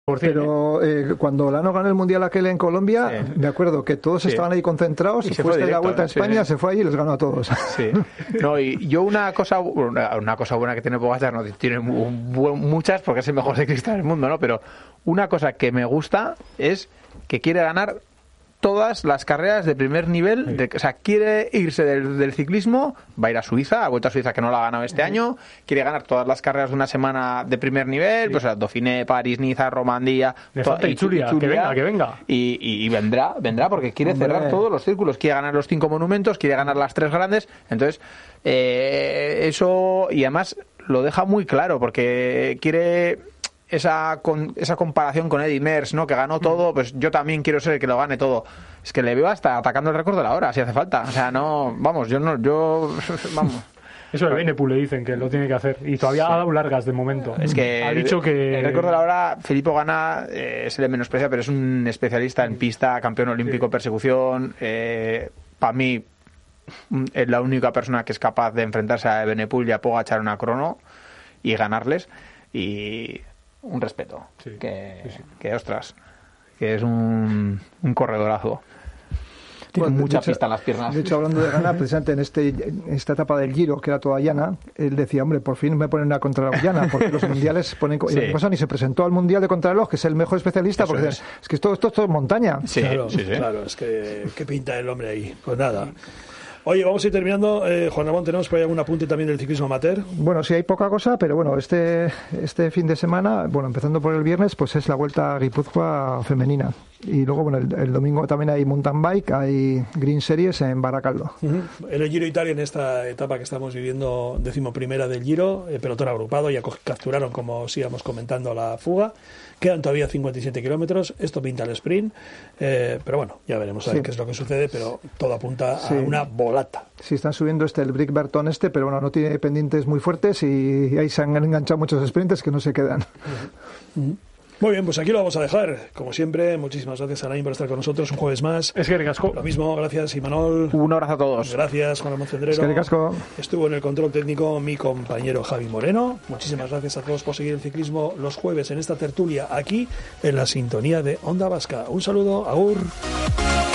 Pero cuando Lano ganó el Mundial aquel en Colombia, me acuerdo que todos estaban ahí concentrados, y después de la vuelta a España se fue allí y les ganó a todos. Sí. No, y yo una cosa buena que tiene Pogačar, no tiene muchas porque es el mejor ciclista del mundo, ¿no? Pero una cosa que me gusta es que quiere ganar todas las carreras de primer nivel, o sea, quiere irse del ciclismo, va a ir a Suiza, ha vuelto a Suiza que no la ha ganado este año, quiere ganar todas las carreras de una semana de primer nivel, pues Dauphiné, París, Niza, Romandía, Ichuria, que venga. Y vendrá porque quiere cerrar todos los círculos, quiere ganar los 5 monumentos, quiere ganar las 3 grandes, entonces eso, y además lo deja muy claro porque quiere esa comparación con Eddy Merckx, ¿no? Que ganó todo, pues yo también quiero ser el que lo gane todo. Es que le veo hasta atacando el récord de la hora, si hace falta. O sea, no, vamos, vamos. Eso de Benepul le dicen que lo tiene que hacer y todavía ha dado largas de momento. Es que ha dicho que el récord de la hora, Filippo Ganna se le menosprecia, pero es un especialista en pista, campeón olímpico en persecución. Para mí es la única persona que es capaz de enfrentarse a Benepul y a Pogačar en una crono y ganarles, y un respeto, que ostras, que es un corredorazo. Tiene mucha pista en las piernas. De hecho, hablando de Ganna, precisamente en esta etapa del Giro, que era toda llana, él decía, hombre, por fin me ponen una contrarreloj llana, porque los mundiales ponen cosas, y se presentó al mundial de contrarreloj, que es el mejor especialista, porque es que esto es todo montaña. Claro, es que ¿qué pinta el hombre ahí? Pues nada. Oye, vamos a ir terminando. Juan Ramón, ¿tenemos por ahí algún apunte también del ciclismo amateur? Bueno, sí hay poca cosa, pero bueno, este fin de semana, bueno, empezando por el viernes, pues es la Vuelta a Guipúzcoa femenina. Y luego, bueno, el domingo también hay mountain bike, hay Green Series en Baracaldo. En el Giro Italia, en esta etapa que estamos viviendo, 11ª del Giro, pelotón agrupado, ya capturaron, como os íbamos comentando, la fuga. Quedan todavía 57 kilómetros, esto pinta el sprint, pero bueno, ya veremos a ver qué es lo que sucede, pero todo apunta a una volata. Sí, están subiendo el Brick Burton pero bueno, no tiene pendientes muy fuertes y ahí se han enganchado muchos sprints que no se quedan. Muy bien, pues aquí lo vamos a dejar. Como siempre, muchísimas gracias, Alain, por estar con nosotros un jueves más. Es que ricasco. Lo mismo, gracias, Imanol. Un abrazo a todos. Gracias, Juan Ramón Cendrero. Es que ricasco. Estuvo en el control técnico mi compañero Javi Moreno. Muchísimas gracias a todos por seguir el ciclismo los jueves en esta tertulia aquí en la sintonía de Onda Vasca. Un saludo, agur.